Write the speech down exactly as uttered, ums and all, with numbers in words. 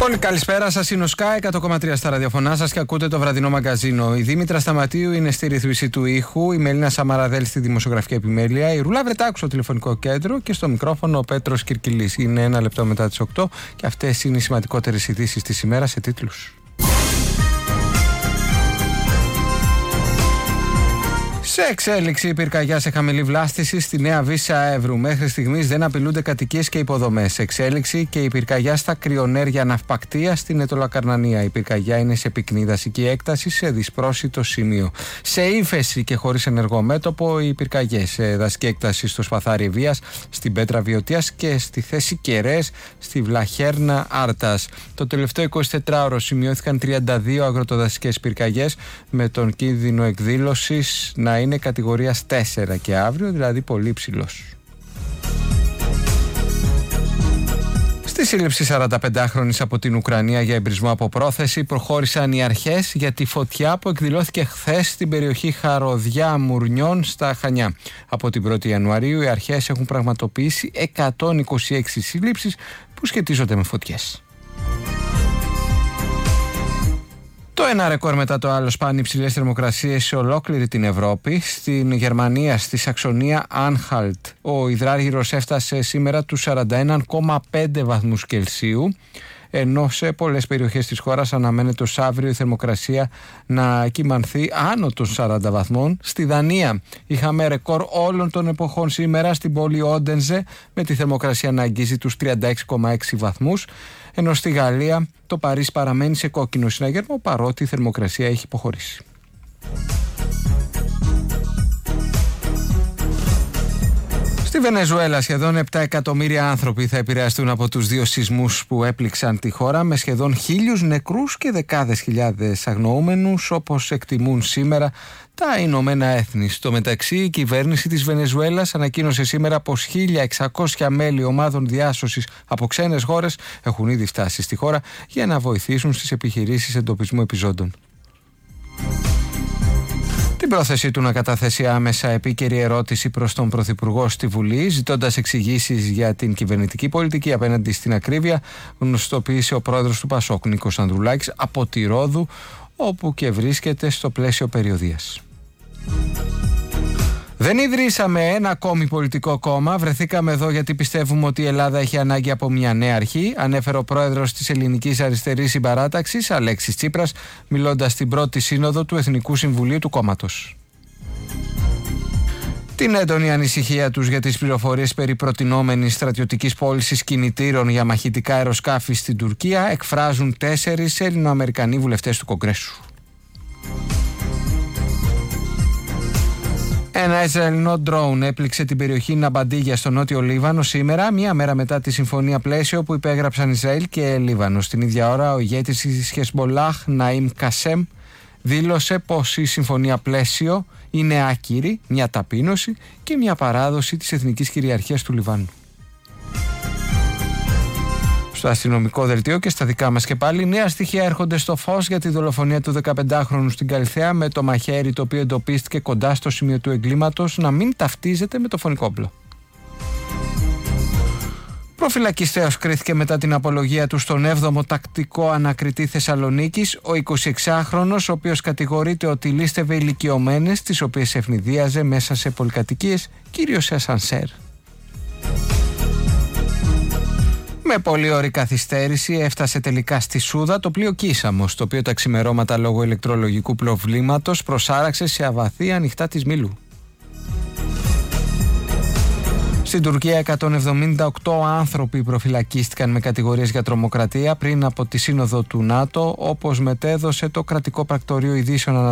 Πολύ καλησπέρα σας, είναι ο Sky εκατό κόμμα τρία στα ραδιοφωνά σας και ακούτε το βραδινό μαγκαζίνο. Η Δήμητρα Σταματίου είναι στη ρύθμιση του ήχου, η Μελίνα Σαμαραδέλη στη δημοσιογραφική επιμέλεια, η Ρούλα Βρετάκου στο τηλεφωνικό κέντρο και στο μικρόφωνο ο Πέτρος Κυρκυλής. Είναι ένα λεπτό μετά τις οκτώ και αυτές είναι οι σημαντικότερες ειδήσεις της ημέρας σε τίτλους. Σε εξέλιξη η πυρκαγιά σε χαμηλή βλάστηση στη Νέα Βύσσα Εύρου. Μέχρι στιγμής δεν απειλούνται κατοικίες και υποδομές. Σε εξέλιξη και η πυρκαγιά στα Κρυονέρια Ναυπακτία στην Ετωλακαρνανία. Η πυρκαγιά είναι σε πυκνή δασική έκταση σε δυσπρόσιτο σημείο. Σε ύφεση και χωρίς ενεργό μέτωπο οι πυρκαγιές. Σε δασική έκταση στο Σπαθάρι Βίας, στην Πέτρα Βιωτίας και στη θέση Κερές στη Βλαχέρνα Άρτας. Το τελευταίο εικοσιτετράωρο σημειώθηκαν τριάντα δύο αγροτοδασικές πυρκαγιές με τον κίνδυνο εκδήλωσης να είναι κατηγορίας τέσσερα και αύριο, δηλαδή πολύ ψηλός. Στη σύλληψη σαρανταπεντάχρονης από την Ουκρανία για εμπρισμό από πρόθεση προχώρησαν οι αρχές για τη φωτιά που εκδηλώθηκε χθες στην περιοχή Χαροδιά Μουρνιών στα Χανιά. Από την πρώτη Ιανουαρίου οι αρχές έχουν πραγματοποιήσει εκατόν είκοσι έξι σύλληψεις που σχετίζονται με φωτιές. Το ένα ρεκόρ μετά το άλλο σπάνι υψηλές θερμοκρασίες σε ολόκληρη την Ευρώπη. Στην Γερμανία, στη Σαξονία Άνχαλτ, ο υδράργυρος έφτασε σήμερα τους σαράντα ένα κόμμα πέντε βαθμούς Κελσίου, ενώ σε πολλές περιοχές της χώρας αναμένεται ως αύριο η θερμοκρασία να κυμανθεί άνω των σαράντα βαθμών. Στη Δανία είχαμε ρεκόρ όλων των εποχών σήμερα στην πόλη Όντενζε, με τη θερμοκρασία να αγγίζει τους τριάντα έξι κόμμα έξι βαθμούς, ενώ στη Γαλλία το Παρίσι παραμένει σε κόκκινο συναγερμό παρότι η θερμοκρασία έχει υποχωρήσει. Στη Βενεζουέλα σχεδόν επτά εκατομμύρια άνθρωποι θα επηρεαστούν από τους δύο σεισμούς που έπληξαν τη χώρα, με σχεδόν χίλιους νεκρούς και δεκάδες χιλιάδες αγνοούμενους, όπως εκτιμούν σήμερα τα Ηνωμένα Έθνη. Στο μεταξύ, η κυβέρνηση της Βενεζουέλας ανακοίνωσε σήμερα πως χίλια εξακόσια μέλη ομάδων διάσωσης από ξένες χώρες έχουν ήδη φτάσει στη χώρα για να βοηθήσουν στις επιχειρήσεις εντοπισμού επιζώντων. Την πρόθεσή του να καταθέσει άμεσα επίκαιρη ερώτηση προς τον Πρωθυπουργό στη Βουλή, ζητώντας εξηγήσεις για την κυβερνητική πολιτική απέναντι στην ακρίβεια, γνωστοποίησε ο πρόεδρος του Πασόκ, Νίκος Ανδρουλάκης, από τη Ρόδου, όπου και βρίσκεται στο πλαίσιο περιοδίας. Δεν ιδρύσαμε ένα ακόμη πολιτικό κόμμα. Βρεθήκαμε εδώ γιατί πιστεύουμε ότι η Ελλάδα έχει ανάγκη από μια νέα αρχή, ανέφερε ο πρόεδρος της Ελληνικής Αριστερής Συμπαράταξης, Αλέξης Τσίπρας, μιλώντας στην πρώτη σύνοδο του Εθνικού Συμβουλίου του κόμματος. Την έντονη ανησυχία τους για τις πληροφορίες περί προτινόμενης στρατιωτικής πώλησης κινητήρων για μαχητικά αεροσκάφη στην Τουρκία εκφράζουν τέσσερις Έλληνο-Αμερικανοί βουλευτές του Κογκρέσου. Ένα Ισραηλινό ντρόουν έπληξε την περιοχή Ναμπαντίγια στο νότιο Λίβανο σήμερα, μία μέρα μετά τη συμφωνία πλαίσιο που υπέγραψαν Ισραήλ και Λίβανο. Στην ίδια ώρα, ο ηγέτης της Χεσμολάχ, Ναΐμ Κασέμ, δήλωσε πως η συμφωνία πλαίσιο είναι άκυρη, μια ταπείνωση και μια παράδοση της εθνικής κυριαρχίας του Λιβάνου. Στο αστυνομικό δελτίο και στα δικά μας και πάλι, νέα στοιχεία έρχονται στο φως για τη δολοφονία του δεκαπεντάχρονου στην Καλιθέα, με το μαχαίρι το οποίο εντοπίστηκε κοντά στο σημείο του εγκλήματος να μην ταυτίζεται με το φωνικό όπλο. Προφυλακιστέως κρίθηκε μετά την απολογία του στον έβδομο τακτικό ανακριτή Θεσσαλονίκης ο εικοσιεξάχρονος, ο οποίος κατηγορείται ότι λίστευε ηλικιωμένες, τις οποίες ευνηδίαζε μέσα σε πολυκατοικίες, κυρίως σε ασανσέρ. Με πολλή ώρη καθυστέρηση έφτασε τελικά στη Σούδα το πλοίο Κίσαμος, το οποίο τα ξημερώματα λόγω ηλεκτρολογικού προβλήματος προσάραξε σε αβαθή ανοιχτά της Μήλου. Στην Τουρκία εκατόν εβδομήντα οκτώ άνθρωποι προφυλακίστηκαν με κατηγορίες για τρομοκρατία πριν από τη σύνοδο του ΝΑΤΟ, όπως μετέδωσε το κρατικό πρακτορείο ειδήσεων